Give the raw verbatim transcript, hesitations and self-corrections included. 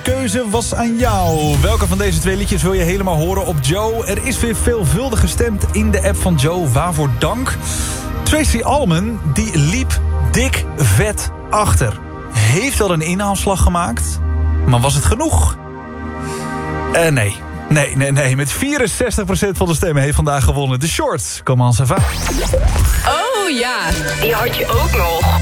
keuze was aan jou. Welke van deze twee liedjes wil je helemaal horen op Joe? Er is weer veelvuldig gestemd in de app van Joe. Waarvoor dank. Tracy Allman, die liep dik vet achter. Heeft wel een inhaalslag gemaakt. Maar was het genoeg? Uh, nee. Nee, nee, nee. Met vierenzestig procent van de stemmen heeft vandaag gewonnen. De Short. Kom aan, Sava. Oh ja, die had je ook nog.